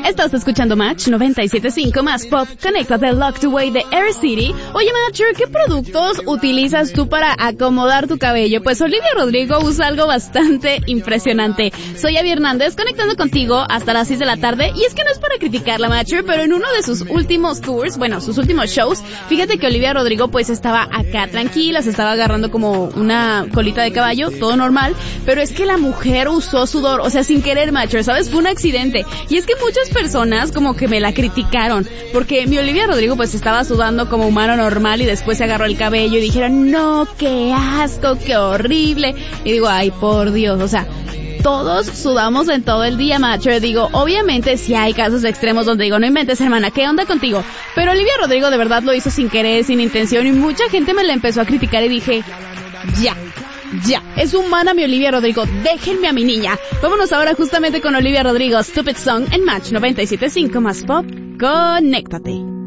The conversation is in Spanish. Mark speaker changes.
Speaker 1: Estás escuchando Match 97.5 más Pop. Conéctate Locked Away de Air City. Oye, Matcher, ¿qué productos utilizas tú para acomodar tu cabello? Pues Olivia Rodrigo usa algo bastante impresionante. Soy Abby Hernández, conectando contigo hasta las 6 de la tarde. Y es que no es para criticarla, Matcher, pero en uno de sus últimos tours, bueno, sus últimos shows, fíjate que Olivia Rodrigo pues estaba acá tranquila, se estaba agarrando como una colita de caballo, todo normal, pero es que la mujer usó sudor, o sea, sin querer, Matcher, ¿sabes? Fue un accidente. Y es que muchas personas como que me la criticaron, porque mi Olivia Rodrigo pues estaba sudando como humano normal y después se agarró el cabello y dijeron, no, qué asco, qué horrible. Y digo, ay, por Dios, o sea, todos sudamos en todo el día, Matcher. Digo, obviamente sí hay casos extremos donde digo, no inventes, hermana, ¿qué onda contigo? Pero Olivia Rodrigo de verdad lo hizo sin querer, sin intención, y mucha gente me la empezó a criticar y dije, ya, es humana mi Olivia Rodrigo, déjenme a mi niña. Vámonos ahora justamente con Olivia Rodrigo, Stupid Song en Match 97.5 más Pop. Conéctate.